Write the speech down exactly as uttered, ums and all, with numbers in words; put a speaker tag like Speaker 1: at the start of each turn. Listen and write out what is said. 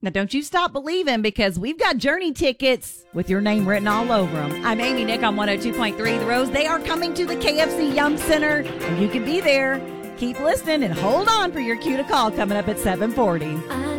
Speaker 1: Now, don't you stop believing, because we've got Journey tickets with your name written all over them. I'm Amy Nick on one oh two point three The Rose. They are coming to the K F C Yum Center, and you can be there. Keep listening and hold on for your cue to call coming up at seven forty.
Speaker 2: I